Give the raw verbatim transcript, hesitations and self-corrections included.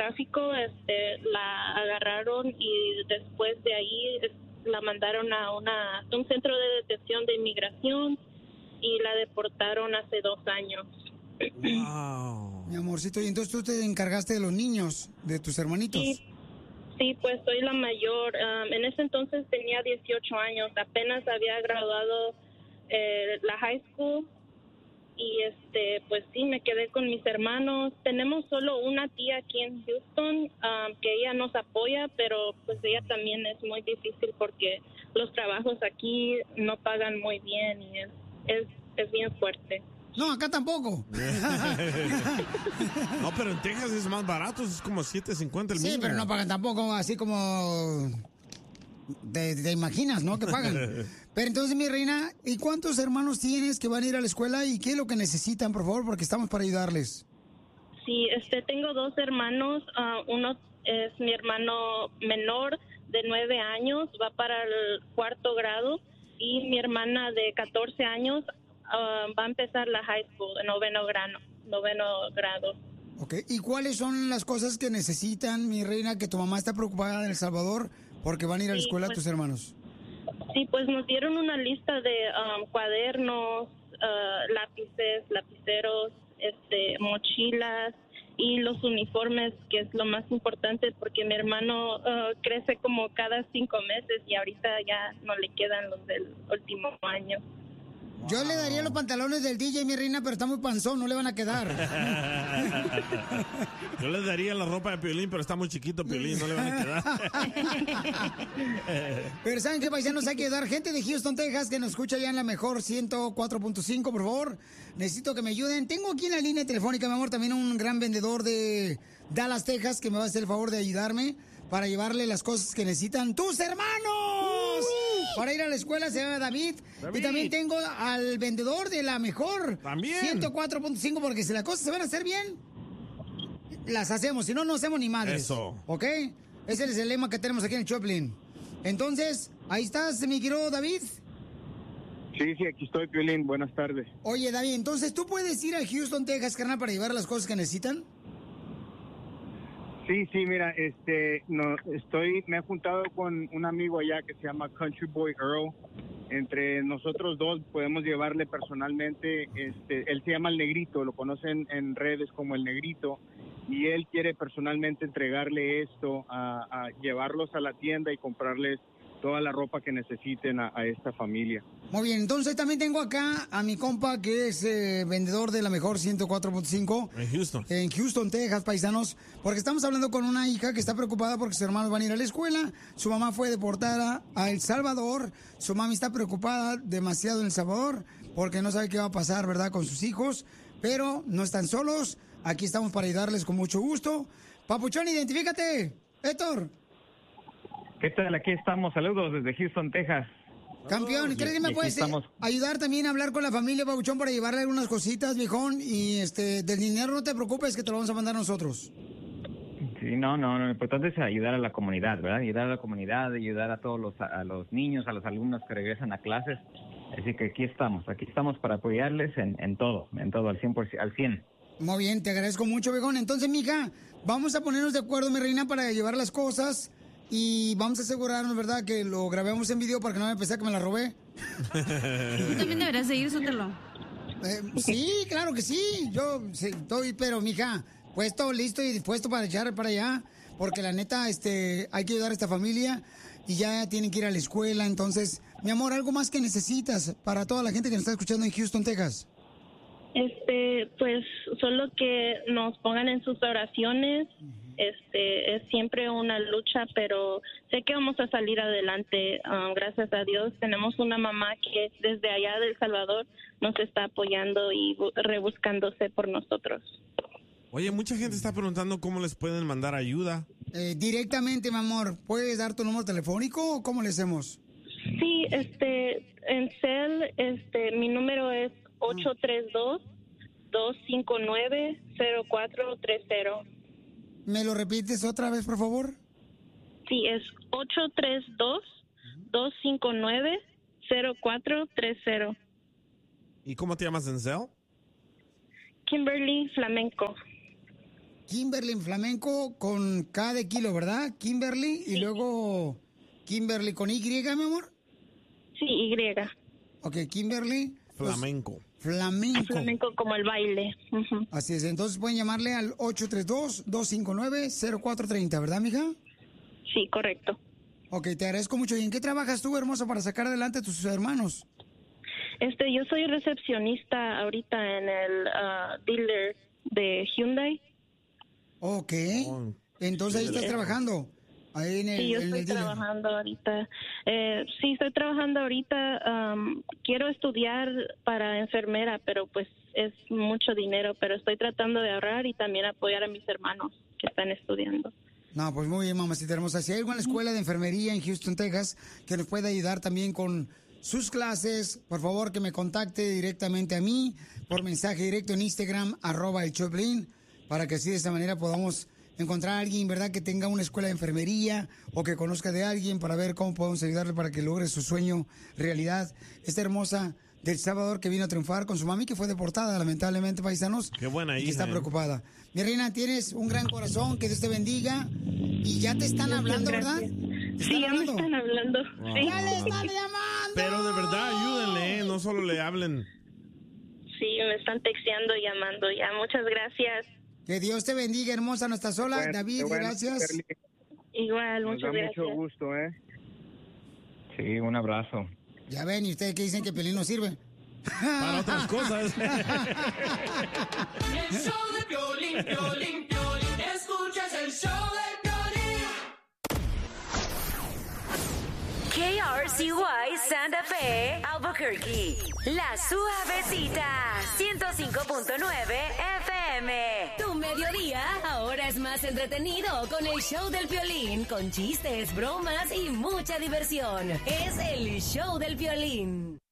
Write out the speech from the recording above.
tráfico, este, la agarraron y después de ahí la mandaron a una un centro de detención de inmigración y la deportaron hace dos años. Wow. Mi amorcito, y entonces tú te encargaste de los niños, de tus hermanitos. Sí, sí, pues soy la mayor. Um, en ese entonces tenía dieciocho años, apenas había graduado eh, la high school y este, pues sí, me quedé con mis hermanos. Tenemos solo una tía aquí en Houston um, que ella nos apoya, pero pues ella también es muy difícil porque los trabajos aquí no pagan muy bien y es es, es bien fuerte. No, acá tampoco. No, pero en Texas es más barato, es como siete cincuenta el Sí, mínimo. pero no pagan tampoco así como te, te imaginas, ¿no? Que pagan. Pero entonces, mi reina, ¿y cuántos hermanos tienes que van a ir a la escuela y qué es lo que necesitan, por favor? Porque estamos para ayudarles. Sí, este, tengo dos hermanos. Uh, uno es mi hermano menor de nueve años, va para el cuarto grado, y mi hermana de catorce años uh, va a empezar la high school, noveno grado. Noveno grado. Ok, ¿y cuáles son las cosas que necesitan, mi reina, que tu mamá está preocupada en El Salvador porque van a ir a la Sí, escuela pues, tus hermanos? Sí, pues nos dieron una lista de um, cuadernos, uh, lápices, lapiceros, este, mochilas y los uniformes, que es lo más importante porque mi hermano uh, crece como cada cinco meses y ahorita ya no le quedan los del último año. Wow. Yo le daría los pantalones del D J, mi reina, pero está muy panzón, no le van a quedar. Yo le daría la ropa de Piolín, pero está muy chiquito Piolín, no le van a quedar. Pero ¿saben qué, paisanos? Hay que ayudar gente de Houston, Texas, que nos escucha ya en la mejor ciento cuatro punto cinco, por favor. Necesito que me ayuden. Tengo aquí en la línea telefónica, mi amor, también un gran vendedor de Dallas, Texas, que me va a hacer el favor de ayudarme para llevarle las cosas que necesitan tus hermanos. Uh, para ir a la escuela, se llama David. David. Y también tengo al vendedor de la mejor también ciento cuatro punto cinco, porque si las cosas se van a hacer bien, las hacemos, si no, no hacemos ni madres. Eso. ¿Ok? Ese es el lema que tenemos aquí en el Choplin. Entonces, ahí estás, mi querido David. Sí, sí, aquí estoy, Piolín. Buenas tardes. Oye, David, entonces, ¿tú puedes ir a Houston, Texas, carnal, para llevar las cosas que necesitan? Sí, sí, mira, este, no, estoy, me he juntado con un amigo allá que se llama Country Boy Earl. Entre nosotros dos podemos llevarle personalmente, este, él se llama El Negrito, lo conocen en redes como El Negrito, y él quiere personalmente entregarle esto, a, a llevarlos a la tienda y comprarles toda la ropa que necesiten a, a esta familia. Muy bien, entonces también tengo acá a mi compa que es eh, vendedor de la mejor ciento cuatro punto cinco. En Houston. En Houston, Texas, paisanos, porque estamos hablando con una hija que está preocupada porque sus hermanos van a ir a la escuela, su mamá fue deportada a El Salvador, su mami está preocupada demasiado en El Salvador porque no sabe qué va a pasar, ¿verdad?, con sus hijos, pero no están solos, aquí estamos para ayudarles con mucho gusto. Papuchón, identifícate, Héctor. ¿Qué tal? Aquí estamos. Saludos desde Houston, Texas. Campeón, ¿crees que me puedes eh, ayudar también a hablar con la familia, Pabuchón, para llevarle algunas cositas, viejón? Y este, del dinero no te preocupes, que te lo vamos a mandar nosotros. Sí, no, no, lo importante es ayudar a la comunidad, ¿verdad? Ayudar a la comunidad, ayudar a todos los, a los niños, a los alumnos que regresan a clases. Así que aquí estamos, aquí estamos para apoyarles en, en todo, en todo, al cien por ciento, al cien. Muy bien, te agradezco mucho, viejón. Entonces, mija, vamos a ponernos de acuerdo, mi reina, para llevar las cosas. Y vamos a asegurarnos, ¿verdad?, que lo grabemos en video para que no me pensé que me la robé. Tú también deberías seguir, Sotelo. Eh, sí, claro que sí. Yo sí, estoy, pero, mija, puesto, listo y dispuesto para echar para allá. Porque la neta, este, hay que ayudar a esta familia y ya tienen que ir a la escuela. Entonces, mi amor, ¿algo más que necesitas para toda la gente que nos está escuchando en Houston, Texas? Este, pues, solo que nos pongan en sus oraciones. Este, es siempre una lucha, pero sé que vamos a salir adelante. Um, gracias a Dios tenemos una mamá que desde allá de El Salvador nos está apoyando y bu- rebuscándose por nosotros. Oye, mucha gente está preguntando cómo les pueden mandar ayuda. Eh, directamente, mi amor, ¿puedes dar tu número telefónico o cómo le hacemos? Sí, este, en Cel, este, mi número es ocho tres dos, dos cinco nueve, cero cuatro tres cero. ¿Me lo repites otra vez, por favor? Sí, es ocho tres dos, dos cinco nueve, cero cuatro tres cero. ¿Y cómo te llamas, Denzel? Kimberly Flamenco. Kimberly Flamenco con K de kilo, ¿verdad? Kimberly, y luego Kimberly con Y, mi amor. Sí, Y. Ok, Kimberly. Flamenco. Pues, flamenco. Flamenco como el baile. Uh-huh. Así es, entonces pueden llamarle al ocho tres dos, dos cinco nueve, cero cuatro tres cero, ¿verdad, mija? Sí, correcto. Ok, te agradezco mucho. ¿Y en qué trabajas tú, hermosa, para sacar adelante a tus hermanos? Este, yo soy recepcionista ahorita en el uh, dealer de Hyundai. Ok. Entonces ahí estás trabajando. Ahí en el, sí, yo en estoy el dealer. trabajando ahorita. Eh, sí, estoy trabajando ahorita. Um, quiero estudiar para enfermera, pero pues es mucho dinero. Pero estoy tratando de ahorrar y también apoyar a mis hermanos que están estudiando. No, pues muy bien, mamacita hermosa. Si hay alguna escuela de enfermería en Houston, Texas, que nos pueda ayudar también con sus clases, por favor que me contacte directamente a mí por mensaje directo en Instagram, arroba el Choplin, para que así de esta manera podamos encontrar a alguien, ¿verdad?, que tenga una escuela de enfermería o que conozca de alguien para ver cómo podemos ayudarle para que logre su sueño realidad. Esta hermosa del Salvador que vino a triunfar con su mami que fue deportada, lamentablemente, paisanos. Qué buena hija. Y está ¿eh? preocupada. Mi reina, tienes un gran corazón, que Dios te bendiga. Y ya te están hablando, ¿verdad? ¿Te sí, ya hablando? me están hablando. Wow. Sí. ¡Ya le están llamando! Pero de verdad, ayúdenle, ¿eh? No solo le hablen. Sí, me están texteando y llamando ya. Muchas gracias. Que Dios te bendiga, hermosa, no estás sola. Bueno, David, bueno, gracias. Shirley, Igual, nos muchas da gracias. mucho gusto, ¿eh? Sí, un abrazo. Ya ven, ¿y ustedes qué dicen que Pelín no sirve? Para otras cosas. El show de Piolín, Piolín, Piolín. Escuchas el show de Piolín. K R C Y Santa Fe, Albuquerque. La Suavecita, ciento cinco punto nueve F M. Tu mediodía ahora es más entretenido con el show del Piolín, con chistes, bromas y mucha diversión. Es el show del Piolín.